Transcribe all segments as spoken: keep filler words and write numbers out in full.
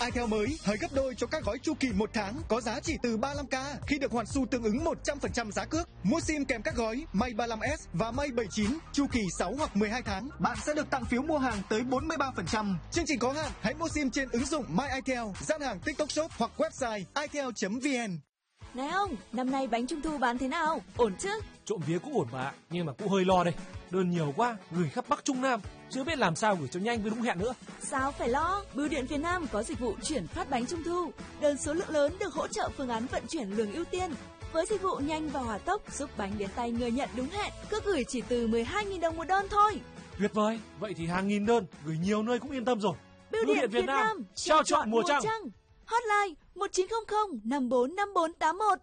itel mới hơi gấp đôi cho các gói chu kỳ một tháng có giá chỉ từ ba mươi lăm k khi được hoàn xu tương ứng một trăm phần trăm giá cước. Mua sim kèm các gói May ba mươi lăm S và May bảy mươi chín chu kỳ sáu hoặc mười hai tháng, bạn sẽ được tặng phiếu mua hàng tới bốn mươi ba phần trăm. Chương trình có hạn, hãy mua sim trên ứng dụng My itel, gian hàng TikTok Shop hoặc website itel chấm vn. Này ông, năm nay bánh trung thu bán thế nào? Ổn chứ? Trộm vía cũng ổn mà, nhưng mà cũng hơi lo đây. Đơn nhiều quá, gửi khắp Bắc Trung Nam, chưa biết làm sao gửi cho nhanh với đúng hẹn nữa. Sao phải lo? Bưu điện phía Nam có dịch vụ chuyển phát bánh trung thu. Đơn số lượng lớn được hỗ trợ phương án vận chuyển lường ưu tiên. Với dịch vụ nhanh và hỏa tốc giúp bánh đến tay người nhận đúng hẹn, cước gửi chỉ từ mười hai nghìn đồng một đơn thôi. Tuyệt vời, vậy thì hàng nghìn đơn, gửi nhiều nơi cũng yên tâm rồi. Bưu điện, điện Việt Nam, Nam trao chọn mùa trăng. trăng. Hotline một chín không không năm bốn năm bốn tám một.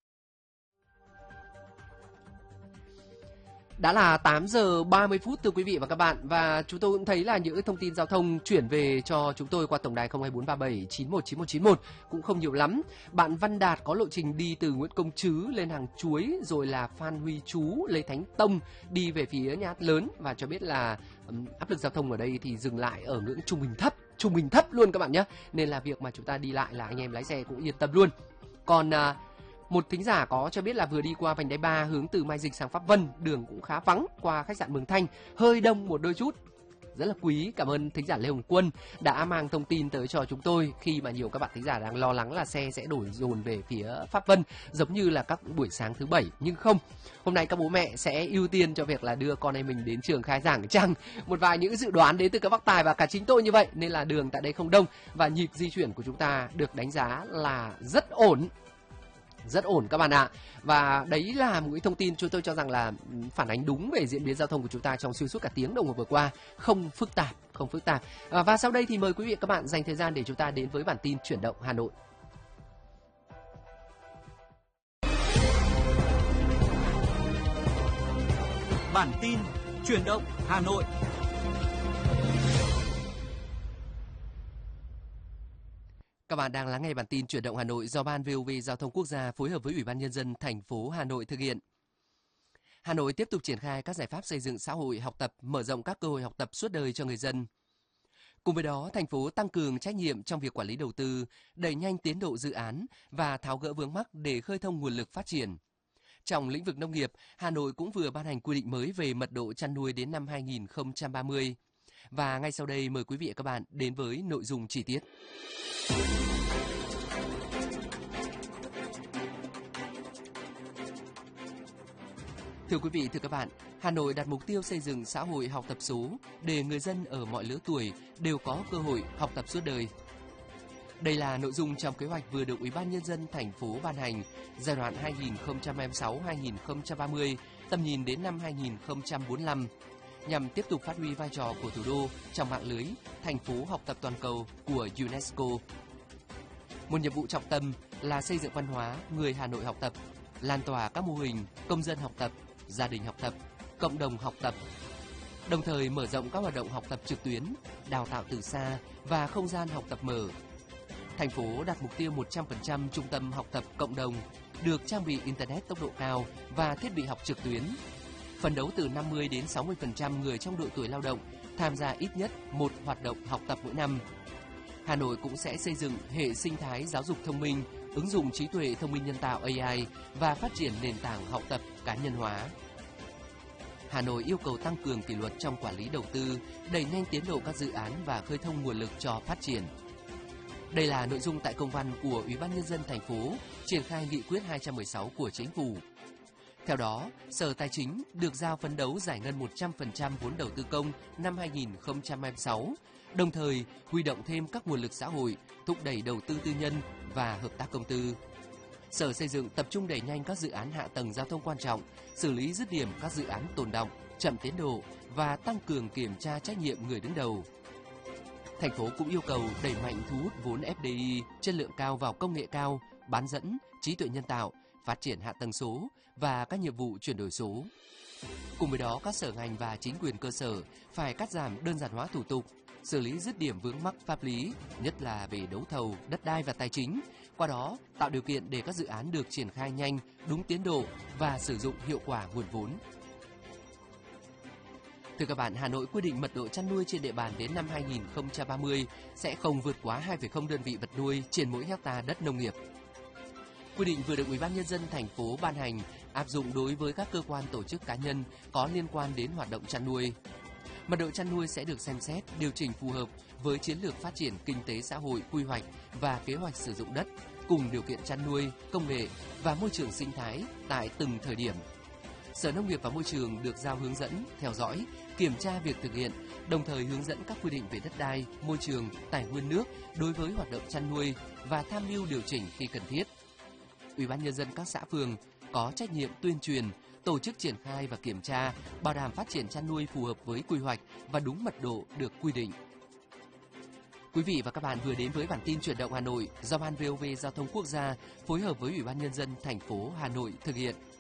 Đã là tám giờ ba mươi phút thưa quý vị và các bạn, và chúng tôi cũng thấy là những thông tin giao thông chuyển về cho chúng tôi qua tổng đài không hai bốn ba bảy chín một chín một chín một cũng không nhiều lắm. Bạn Văn Đạt có lộ trình đi từ Nguyễn Công Trứ lên Hàng Chuối, rồi là Phan Huy Chú, Lê Thánh Tông đi về phía Nhà Hát Lớn, và cho biết là um, áp lực giao thông ở đây thì dừng lại ở ngưỡng trung bình thấp, trung bình thấp luôn các bạn nhé. Nên là việc mà chúng ta đi lại là anh em lái xe cũng yên tâm luôn. Còn uh, một thính giả có cho biết là vừa đi qua vành đai ba hướng từ Mai Dịch sang Pháp Vân, đường cũng khá vắng, qua khách sạn Mường Thanh hơi đông một đôi chút. Rất là quý, cảm ơn thính giả Lê Hồng Quân đã mang thông tin tới cho chúng tôi khi mà nhiều các bạn thính giả đang lo lắng là xe sẽ đổi dồn về phía Pháp Vân giống như là các buổi sáng thứ bảy, nhưng không. Hôm nay các bố mẹ sẽ ưu tiên cho việc là đưa con em mình đến trường khai giảng chăng. Một vài những dự đoán đến từ các bác tài và cả chính tôi như vậy, nên là đường tại đây không đông và nhịp di chuyển của chúng ta được đánh giá là rất ổn. Rất ổn các bạn ạ. Và đấy là một cái thông tin chúng tôi cho rằng là phản ánh đúng về diễn biến giao thông của chúng ta trong xuyên suốt cả tiếng đồng hồ vừa qua. Không phức tạp, không phức tạp. À, và sau đây thì mời quý vị và các bạn dành thời gian để chúng ta đến với bản tin chuyển động Hà Nội. Bản tin chuyển động Hà Nội. Các bạn đang lắng nghe bản tin chuyển động Hà Nội do Ban vê o vê Giao thông Quốc gia phối hợp với Ủy ban Nhân dân thành phố Hà Nội thực hiện. Hà Nội tiếp tục triển khai các giải pháp xây dựng xã hội, học tập, mở rộng các cơ hội học tập suốt đời cho người dân. Cùng với đó, thành phố tăng cường trách nhiệm trong việc quản lý đầu tư, đẩy nhanh tiến độ dự án và tháo gỡ vướng mắc để khơi thông nguồn lực phát triển. Trong lĩnh vực nông nghiệp, Hà Nội cũng vừa ban hành quy định mới về mật độ chăn nuôi đến năm hai nghìn không trăm ba mươi. Và ngay sau đây mời quý vị và các bạn đến với nội dung chi tiết. Thưa quý vị, thưa các bạn, Hà Nội đặt mục tiêu xây dựng xã hội học tập số để người dân ở mọi lứa tuổi đều có cơ hội học tập suốt đời. Đây là nội dung trong kế hoạch vừa được Ủy ban Nhân dân thành phố ban hành giai đoạn hai nghìn không trăm hai mươi sáu đến hai nghìn không trăm ba mươi, tầm nhìn đến năm hai nghìn không trăm bốn mươi lăm, nhằm tiếp tục phát huy vai trò của thủ đô trong mạng lưới thành phố học tập toàn cầu của UNESCO. Một nhiệm vụ trọng tâm là xây dựng văn hóa người Hà Nội học tập, lan tỏa các mô hình công dân học tập, gia đình học tập, cộng đồng học tập, đồng thời mở rộng các hoạt động học tập trực tuyến, đào tạo từ xa và không gian học tập mở. Thành phố đặt mục tiêu một trăm phần trăm trung tâm học tập cộng đồng được trang bị Internet tốc độ cao và thiết bị học trực tuyến. Phấn đấu từ năm mươi đến sáu mươi phần trăm người trong độ tuổi lao động tham gia ít nhất một hoạt động học tập mỗi năm. Hà Nội cũng sẽ xây dựng hệ sinh thái giáo dục thông minh, ứng dụng trí tuệ thông minh nhân tạo A I và phát triển nền tảng học tập cá nhân hóa. Hà Nội yêu cầu tăng cường kỷ luật trong quản lý đầu tư, đẩy nhanh tiến độ các dự án và khơi thông nguồn lực cho phát triển. Đây là nội dung tại công văn của Ủy ban Nhân dân thành phố triển khai nghị quyết hai trăm mười sáu của Chính phủ. Theo đó, Sở Tài chính được giao phấn đấu giải ngân một trăm phần trăm vốn đầu tư công năm hai nghìn không trăm hai mươi sáu, đồng thời huy động thêm các nguồn lực xã hội, thúc đẩy đầu tư tư nhân và hợp tác công tư. Sở Xây dựng tập trung đẩy nhanh các dự án hạ tầng giao thông quan trọng, xử lý dứt điểm các dự án tồn đọng, chậm tiến độ và tăng cường kiểm tra trách nhiệm người đứng đầu. Thành phố cũng yêu cầu đẩy mạnh thu hút vốn ép đê i chất lượng cao vào công nghệ cao, bán dẫn, trí tuệ nhân tạo, phát triển hạ tầng số và các nhiệm vụ chuyển đổi số. Cùng với đó, các sở ngành và chính quyền cơ sở phải cắt giảm đơn giản hóa thủ tục, xử lý dứt điểm vướng mắc pháp lý, nhất là về đấu thầu, đất đai và tài chính, qua đó tạo điều kiện để các dự án được triển khai nhanh, đúng tiến độ và sử dụng hiệu quả nguồn vốn. Thưa các bạn, Hà Nội quy định mật độ chăn nuôi trên địa bàn đến năm hai nghìn không trăm ba mươi sẽ không vượt quá hai phẩy không đơn vị vật nuôi trên mỗi hecta đất nông nghiệp. Quy định vừa được Ủy ban Nhân dân thành phố ban hành áp dụng đối với các cơ quan tổ chức cá nhân có liên quan đến hoạt động chăn nuôi. Mật độ chăn nuôi sẽ được xem xét, điều chỉnh phù hợp với chiến lược phát triển kinh tế xã hội, quy hoạch và kế hoạch sử dụng đất, cùng điều kiện chăn nuôi, công nghệ và môi trường sinh thái tại từng thời điểm. Sở Nông nghiệp và Môi trường được giao hướng dẫn, theo dõi, kiểm tra việc thực hiện, đồng thời hướng dẫn các quy định về đất đai, môi trường, tài nguyên nước đối với hoạt động chăn nuôi và tham mưu điều chỉnh khi cần thiết. Ủy ban Nhân dân các xã phường có trách nhiệm tuyên truyền, tổ chức triển khai và kiểm tra, bảo đảm phát triển chăn nuôi phù hợp với quy hoạch và đúng mật độ được quy định. Quý vị và các bạn vừa đến với bản tin Chuyển động Hà Nội do Ban vê o vê Giao thông Quốc gia phối hợp với Ủy ban Nhân dân thành phố Hà Nội thực hiện.